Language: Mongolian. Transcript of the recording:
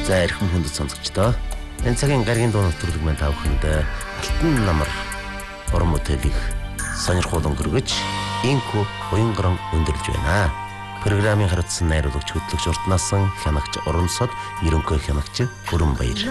За эрхэм хүндэт сонсогчдоо. Энэ цагийн гаргийн дуу нэвтрүүлэг маань та бүхэнд алтан намар уран бүтээлийг сонирхолтой өнгөргөж инко уянган өндөрлж байна. Программын хариуцсан найруулагч хөтлөгч Уртнасан хянагч Урамсод ерөнхий хянагч Өрөнбаяр.